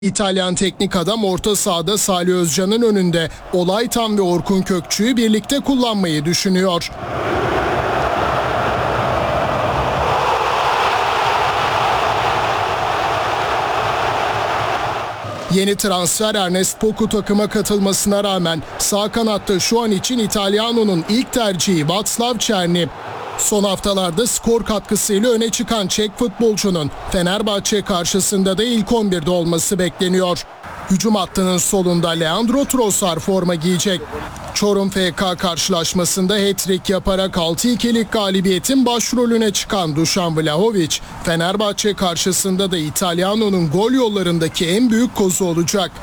İtalyan teknik adam orta sahada Salih Özcan'ın önünde Olaytan ve Orkun Kökçü'yü birlikte kullanmayı düşünüyor. Yeni transfer Ernest Poku takıma katılmasına rağmen sağ kanatta şu an için İtalyano'nun ilk tercihi Václav Černý. Son haftalarda skor katkısıyla öne çıkan Çek futbolcunun Fenerbahçe karşısında da ilk 11'de olması bekleniyor. Hücum hattının solunda Leandro Trossard forma giyecek. Çorum FK karşılaşmasında hat-trick yaparak 6-2'lik galibiyetin başrolüne çıkan Dušan Vlahović, Fenerbahçe karşısında da İtalyano'nun gol yollarındaki en büyük kozu olacak.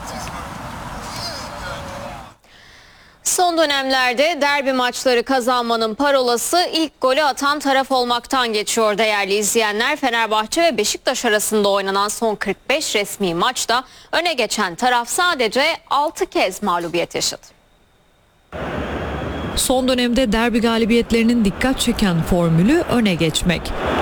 Son dönemlerde derbi maçları kazanmanın parolası ilk golü atan taraf olmaktan geçiyor değerli izleyenler. Fenerbahçe ve Beşiktaş arasında oynanan son 45 resmi maçta öne geçen taraf sadece 6 kez mağlubiyet yaşadı. Son dönemde derbi galibiyetlerinin dikkat çeken formülü öne geçmek.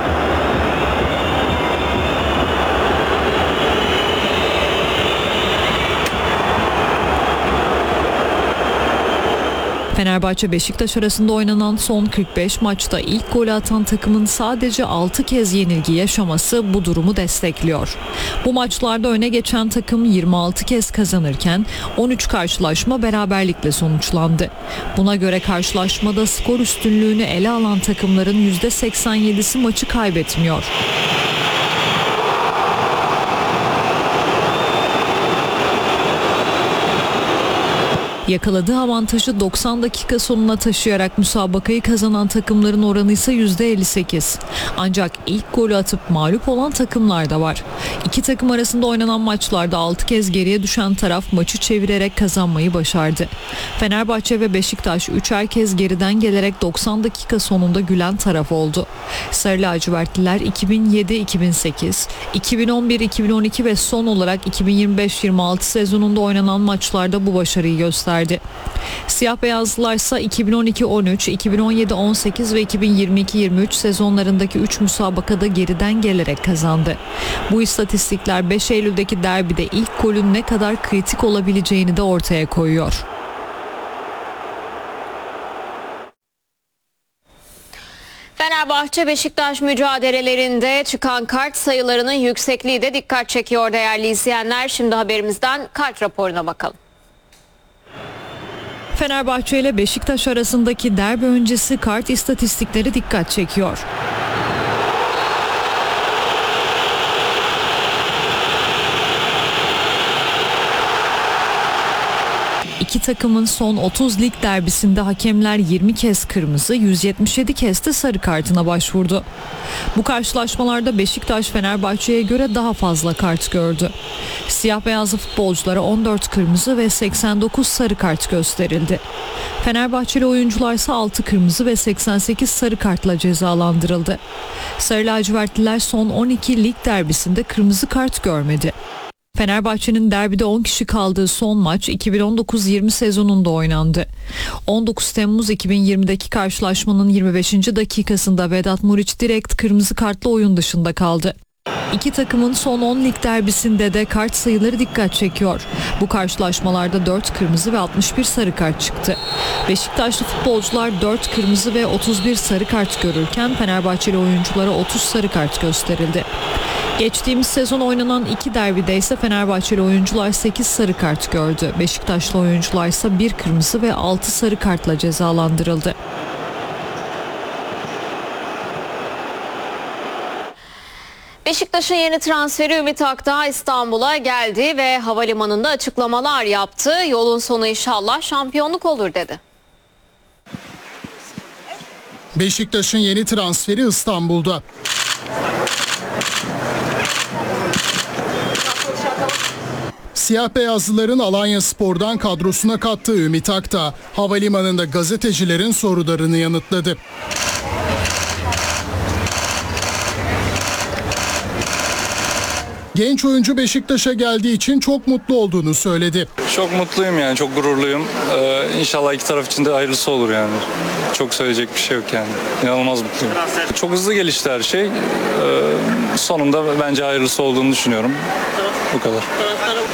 Fenerbahçe-Beşiktaş arasında oynanan son 45 maçta ilk golü atan takımın sadece 6 kez yenilgi yaşaması bu durumu destekliyor. Bu maçlarda öne geçen takım 26 kez kazanırken 13 karşılaşma beraberlikle sonuçlandı. Buna göre karşılaşmada skor üstünlüğünü ele alan takımların %87'si maçı kaybetmiyor. Yakaladığı avantajı 90 dakika sonuna taşıyarak müsabakayı kazanan takımların oranı ise %58. Ancak ilk golü atıp mağlup olan takımlar da var. İki takım arasında oynanan maçlarda 6 kez geriye düşen taraf maçı çevirerek kazanmayı başardı. Fenerbahçe ve Beşiktaş 3'er kez geriden gelerek 90 dakika sonunda gülen taraf oldu. Sarı lacivertliler 2007-2008, 2011-2012 ve son olarak 2025-26 sezonunda oynanan maçlarda bu başarıyı gösterdi. Siyah beyazlılar ise 2012-13, 2017-18 ve 2022-23 sezonlarındaki 3 müsabakada geriden gelerek kazandı. Bu istatistikler 5 Eylül'deki derbide ilk golün ne kadar kritik olabileceğini de ortaya koyuyor. Fenerbahçe-Beşiktaş mücadelelerinde çıkan kart sayılarının yüksekliği de dikkat çekiyor değerli izleyenler. Şimdi haberimizden kart raporuna bakalım. Fenerbahçe ile Beşiktaş arasındaki derbi öncesi kart istatistikleri dikkat çekiyor. İki takımın son 30 lig derbisinde hakemler 20 kez kırmızı, 177 kez de sarı kartına başvurdu. Bu karşılaşmalarda Beşiktaş Fenerbahçe'ye göre daha fazla kart gördü. Siyah beyazlı futbolculara 14 kırmızı ve 89 sarı kart gösterildi. Fenerbahçeli oyuncular ise 6 kırmızı ve 88 sarı kartla cezalandırıldı. Sarı lacivertliler son 12 lig derbisinde kırmızı kart görmedi. Fenerbahçe'nin derbide 10 kişi kaldığı son maç 2019-20 sezonunda oynandı. 19 Temmuz 2020'deki karşılaşmanın 25. dakikasında Vedat Muriç direkt kırmızı kartla oyun dışında kaldı. İki takımın son 10 lig derbisinde de kart sayıları dikkat çekiyor. Bu karşılaşmalarda 4 kırmızı ve 61 sarı kart çıktı. Beşiktaşlı futbolcular 4 kırmızı ve 31 sarı kart görürken Fenerbahçeli oyunculara 30 sarı kart gösterildi. Geçtiğimiz sezon oynanan iki derbide ise Fenerbahçeli oyuncular 8 sarı kart gördü. Beşiktaşlı oyuncular ise 1 kırmızı ve 6 sarı kartla cezalandırıldı. Beşiktaş'ın yeni transferi Ümit Akdağ İstanbul'a geldi ve havalimanında açıklamalar yaptı. Yolun sonu inşallah şampiyonluk olur dedi. Beşiktaş'ın yeni transferi İstanbul'da. Siyah beyazlıların Alanyaspor'dan kadrosuna kattığı Ümit Akdağ, havalimanında gazetecilerin sorularını yanıtladı. Genç oyuncu Beşiktaş'a geldiği için çok mutlu olduğunu söyledi. Çok mutluyum yani, çok gururluyum. İnşallah iki taraf için de hayırlısı olur yani. Çok söyleyecek bir şey yok yani. İnanılmaz mutluyum. Çok hızlı gelişti her şey. Sonunda bence hayırlısı olduğunu düşünüyorum. Bu kadar.